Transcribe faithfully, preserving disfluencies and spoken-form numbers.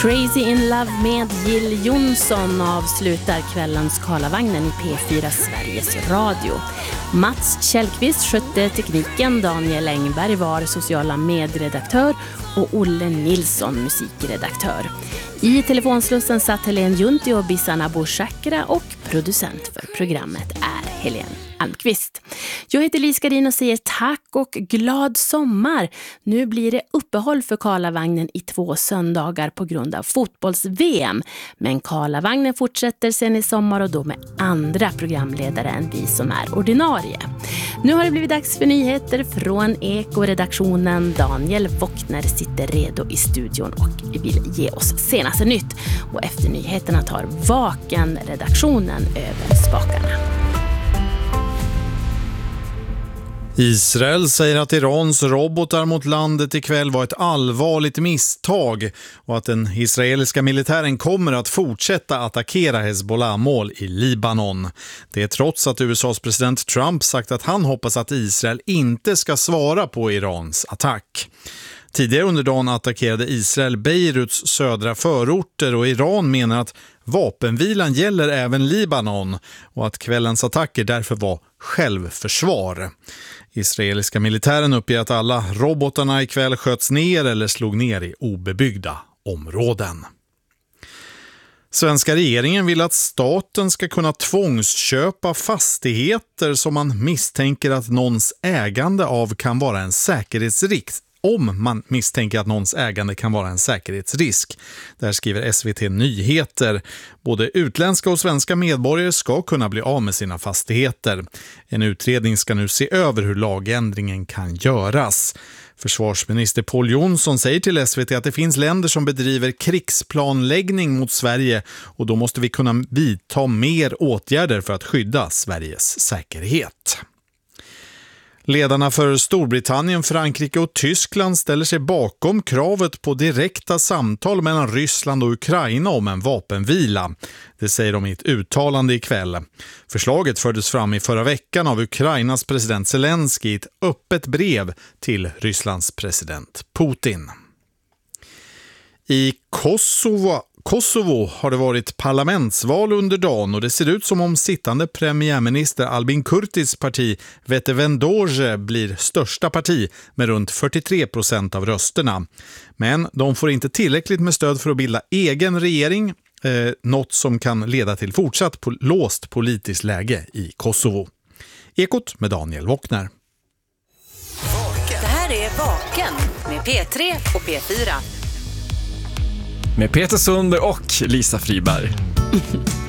Crazy in Love med Jill Johnson avslutar kvällens Karlavagnen i P fyra Sveriges Radio. Mats Källqvist skötte tekniken, Daniel Engberg var sociala medredaktör och Olle Nilsson musikredaktör. I telefonslussen satt Helene Junti och Bissan Abu Shakra och producent för programmet är Helene Almqvist. Jag heter Lisa Garin och säger tack och glad sommar. Nu blir det uppehåll för Karlavagnen i två söndagar på grund av fotbolls-V M. Men Karlavagnen fortsätter sen i sommar och då med andra programledare än vi som är ordinarie. Nu har det blivit dags för nyheter från Eko-redaktionen. Daniel Wockner sitter redo i studion och vill ge oss senaste nytt. Och efter nyheterna tar Vaken-redaktionen över spakarna. Israel säger att Irans robotar mot landet ikväll var ett allvarligt misstag och att den israeliska militären kommer att fortsätta attackera Hezbollah-mål i Libanon. Det är trots att U S A:s president Trump sagt att han hoppas att Israel inte ska svara på Irans attack. Tidigare under dagen attackerade Israel Beiruts södra förorter och Iran menar att vapenvilan gäller även Libanon och att kvällens attacker därför var självförsvar. Israeliska militären uppger att alla robotarna ikväll sköts ner eller slog ner i obebyggda områden. Svenska regeringen vill att staten ska kunna tvångsköpa fastigheter som man misstänker att någons ägande av kan vara en säkerhetsrisk. Om man misstänker att någons ägande kan vara en säkerhetsrisk. Där skriver S V T Nyheter. Både utländska och svenska medborgare ska kunna bli av med sina fastigheter. En utredning ska nu se över hur lagändringen kan göras. Försvarsminister Pål Jonsson säger till S V T att det finns länder som bedriver krigsplanläggning mot Sverige och då måste vi kunna vidta mer åtgärder för att skydda Sveriges säkerhet. Ledarna för Storbritannien, Frankrike och Tyskland ställer sig bakom kravet på direkta samtal mellan Ryssland och Ukraina om en vapenvila. Det säger de i ett uttalande ikväll. Förslaget fördes fram i förra veckan av Ukrainas president Zelensky i ett öppet brev till Rysslands president Putin. I Kosovo Kosovo har det varit parlamentsval under dagen och det ser ut som om sittande premiärminister Albin Kurtis parti Vetevendoge blir största parti med runt fyrtiotre procent av rösterna. Men de får inte tillräckligt med stöd för att bilda egen regering, eh, något som kan leda till fortsatt po- låst politiskt läge i Kosovo. Ekot med Daniel Wockner. Det här är Vaken med P tre och P fyra. Med Peter Sunder och Lisa Friberg.